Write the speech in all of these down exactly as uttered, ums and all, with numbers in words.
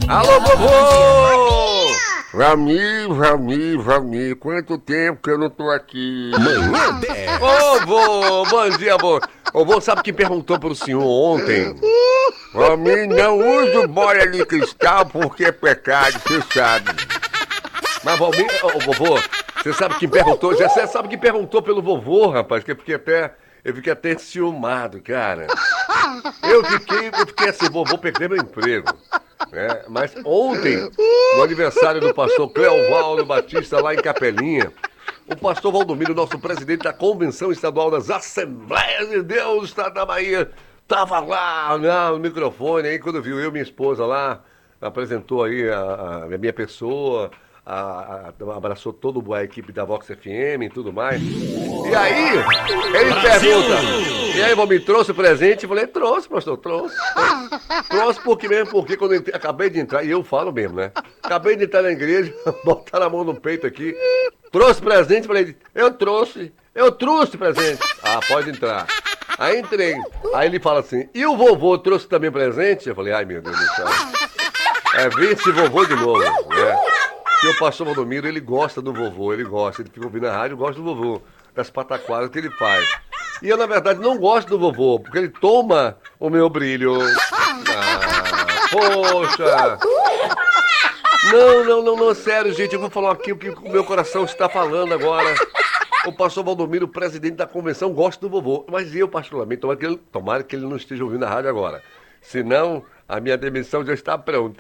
Alô, vovô! Valmir, Valmir, Valmir, quanto tempo que eu não tô aqui? Manhã dez. Ô, vô, bom dia, vô. Ô, vô, sabe quem perguntou pro senhor ontem? Valmir, não usa o boia de cristal porque é pecado, você sabe. Mas, Valmir, ô, vovô, você sabe quem perguntou? Já você sabe quem perguntou pelo vovô, rapaz, que eu fiquei até, eu fiquei até enciumado, cara. Eu fiquei, eu fiquei assim, vovô, perder meu emprego. É, mas ontem, no aniversário do pastor Cleovaldo Batista, lá em Capelinha, o pastor Valdomiro, nosso presidente da Convenção Estadual das Assembleias de Deus do Estado da Bahia, tava lá né, no microfone, aí quando viu eu e minha esposa lá, apresentou aí a, a minha pessoa, a, a, abraçou toda a equipe da Vox F M e tudo mais. E aí, ele Brasil! pergunta, e aí, Valmir, trouxe o presente? Eu falei, trouxe, pastor, trouxe. Trouxe porque mesmo, porque quando eu entrei, acabei de entrar, e eu falo mesmo, né? Acabei de entrar na igreja, botaram a mão no peito aqui, trouxe presente, falei, eu trouxe, eu trouxe presente. Ah, pode entrar. Aí entrei. Aí ele fala assim, e o vovô trouxe também presente? Eu falei, ai meu Deus do céu. É, vem esse vovô de novo, né? E o pastor Valdomiro, ele gosta do vovô, ele gosta, ele fica ouvindo a rádio, gosta do vovô, das pataquadas que ele faz. E eu, na verdade, não gosto do vovô, porque ele toma o meu brilho. Ah, poxa! Não, não, não, não, sério, gente, eu vou falar aqui o que o meu coração está falando agora. O pastor Valdomiro, presidente da convenção, gosta do vovô, mas eu, particularmente, tomara que ele, tomara que ele não esteja ouvindo a rádio agora. Senão, a minha demissão já está pronta.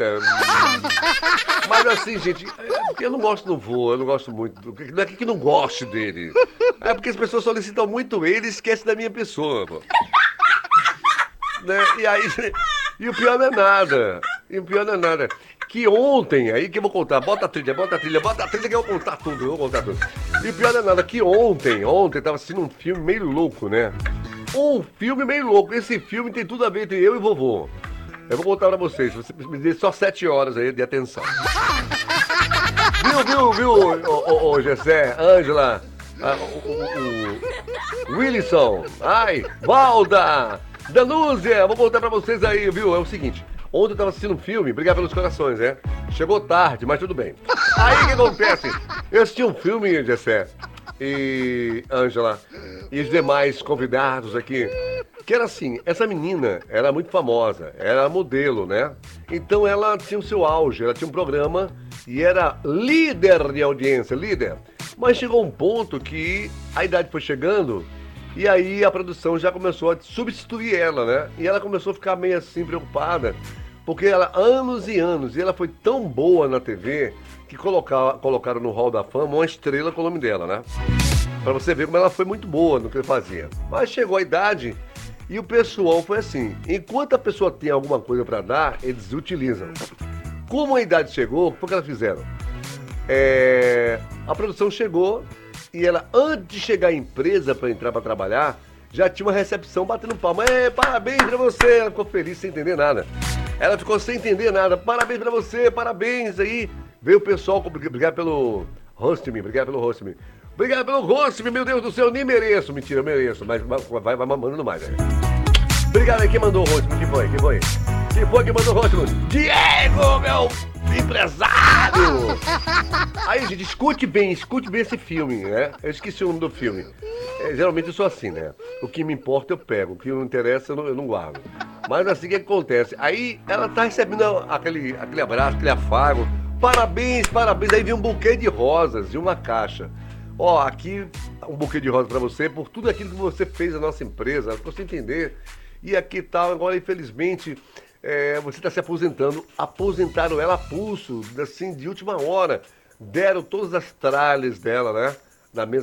Mas assim, gente, eu não gosto do vô, eu não gosto muito. Do, não é que eu não goste dele. É porque as pessoas solicitam muito ele e esquecem da minha pessoa, pô. Né? E aí, e o pior não é nada. E o pior não é nada. Que ontem, aí que eu vou contar, bota a trilha, bota a trilha, bota a trilha que eu vou contar tudo, eu vou contar tudo. E o pior não é nada, que ontem, ontem eu tava assistindo um filme meio louco, né? Um filme meio louco. Esse filme tem tudo a ver entre eu e o vovô. Eu vou contar pra vocês, você me dê só sete horas aí de atenção. Viu, viu, viu, ô, ô, ô Gessé, Ângela, ah, o, o, o Wilson, ai, Valda, Danúzia, vou contar pra vocês aí, viu? É o seguinte, ontem eu tava assistindo um filme, obrigado pelos corações, né? Chegou tarde, mas tudo bem. Aí o que acontece? Eu assisti um filme, Gessé, e Ângela, e os demais convidados aqui. Que era assim, essa menina era muito famosa, era modelo, né? Então ela tinha o seu auge, ela tinha um programa e era líder de audiência, líder. Mas chegou um ponto que a idade foi chegando e aí a produção já começou a substituir ela, né? E ela começou a ficar meio assim preocupada, porque ela, anos e anos, e ela foi tão boa na T V que colocar, colocaram no Hall da Fama uma estrela com o nome dela, né? Pra você ver como ela foi muito boa no que fazia. Mas chegou a idade. E o pessoal foi assim, enquanto a pessoa tem alguma coisa para dar, eles utilizam. Como a idade chegou, o que elas fizeram? É, a produção chegou e ela, antes de chegar à empresa para entrar para trabalhar, já tinha uma recepção batendo palma. É, parabéns para você! Ela ficou feliz sem entender nada. Ela ficou sem entender nada. Parabéns para você, parabéns aí. Veio o pessoal, obrigado pelo host me, obrigado pelo host me. Obrigado pelo host, meu Deus do céu, eu nem mereço. Mentira, eu mereço, mas vai, vai mandando mais, velho. Obrigado aí, quem mandou o host? Quem foi? Quem foi? Quem foi que mandou o host? Diego, meu empresário! Aí, gente, escute bem, escute bem esse filme, né? Eu esqueci o nome do filme. É, geralmente eu sou assim, né? O que me importa eu pego, o que não interessa eu não, eu não guardo. Mas assim, o que acontece? Aí ela tá recebendo aquele, aquele abraço, aquele afago. Parabéns, parabéns. Aí vem um buquê de rosas e uma caixa. Ó, aqui um buquê de rosa pra você por tudo aquilo que você fez na nossa empresa, pra você entender. E aqui tal, agora infelizmente é, você está se aposentando. Aposentaram ela a pulso, assim, de última hora. Deram todas as tralhas dela, né? Na mesa.